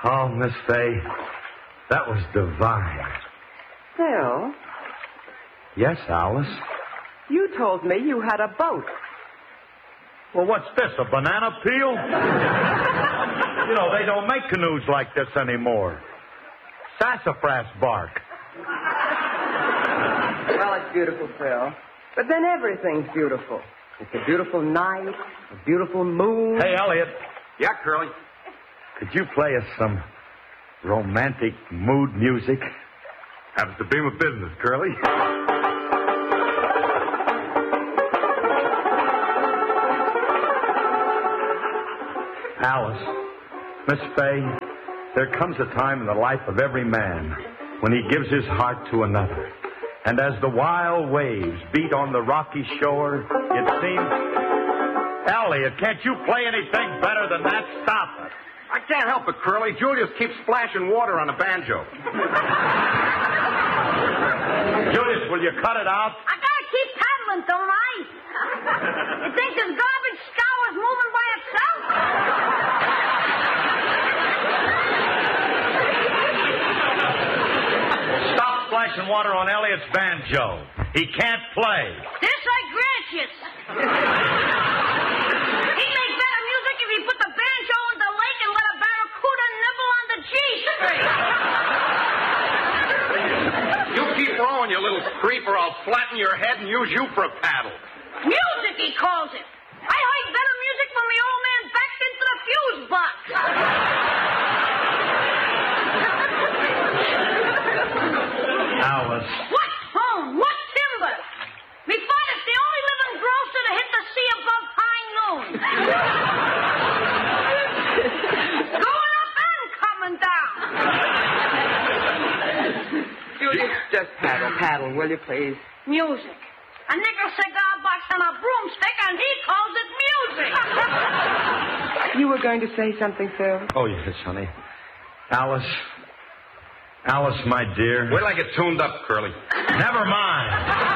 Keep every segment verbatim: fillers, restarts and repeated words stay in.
Oh, Miss Fay, that was divine. Phil, Yes, Alice? you told me you had a boat. Well, what's this, a banana peel? You know, they don't make canoes like this anymore. Sassafras bark. Well, it's beautiful, Phil. But then everything's beautiful. It's a beautiful night, a beautiful moon. Hey, Elliot, Yeah, Curly. could you play us some romantic mood music? Happens to be my business, Curly. Alice, Miss Fay, there comes a time in the life of every man when he gives his heart to another. And as the wild waves beat on the rocky shore, it seems... Elliot, can't you play anything better than that? Stop it. I can't help it, Curly. Julius keeps splashing water on the banjo. Julius, will you cut it out? I gotta keep paddling, don't I? You think this garbage scour's moving by itself? Stop splashing water on Elliot's banjo. He can't play. This I grant you. He'd make better music if he put the banjo in the lake and let a barracuda nibble on the G string. You keep rowing, you little creeper. I'll flatten your head and use you for a paddle. Music, he calls it. I heard better music when the old man backed into the fuse box. Alice. What tone? What timber? Me father's the only living grocer to hit the sea above high noon. Going up and coming down. Julius, just paddle, paddle, will you, please? Music. A nickel cigar box and a broomstick, and he calls it music. You were going to say something, Phil? Oh, yes, honey. Alice. Alice, my dear. Wait till I get tuned up, Curly. Never mind.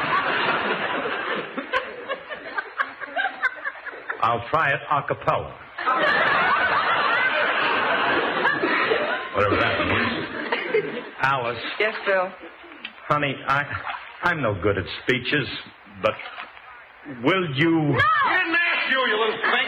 I'll try it a cappella. Whatever that means. Alice. Yes, Phil. Honey, I, I'm no good at speeches, but will you... No! I didn't ask you, you little thing.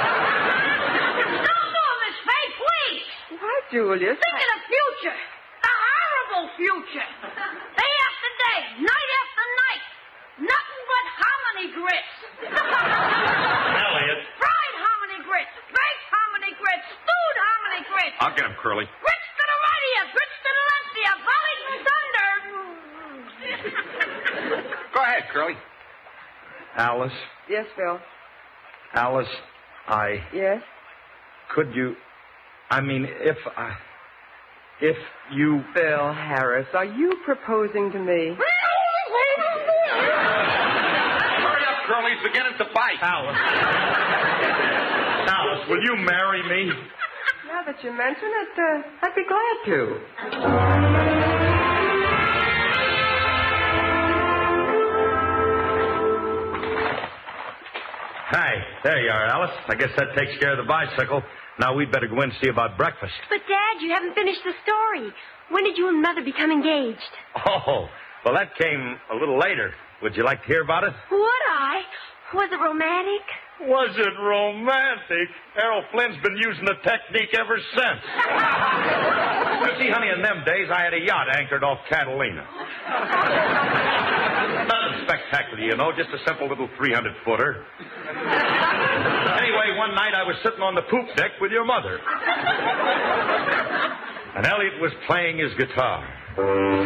Don't do it, Miss Fay, please. Why, Julius? Think of the future. The horrible future. Day after day, night after night. Nothing but hominy grits. Elliot. Fried hominy grits. Baked hominy grits. Stewed hominy grits. I'll get him, Curly. Grits to the right of you. Grits to the left of you. Volleys and thunder. Go ahead, Curly. Alice. Yes, Phil. Alice, I... Yes? Could you... I mean, if I... If you... Phil Harris, are you proposing to me? Hurry up, Curly. He's beginning to bite. Alice. Alice, will you marry me? Now that you mention it, uh, I'd be glad to. Hi, there you are, Alice. I guess that takes care of the bicycle. Now we'd better go in and see about breakfast. But, Dad, you haven't finished the story. When did you and Mother become engaged? Oh, well, that came a little later. Would you like to hear about it? Would I? Was it romantic? Was it romantic? Errol Flynn's been using the technique ever since. You see, honey, in them days, I had a yacht anchored off Catalina. Nothing spectacular, you know, just a simple little three hundred footer. Anyway, one night I was sitting on the poop deck with your mother. And Elliot was playing his guitar.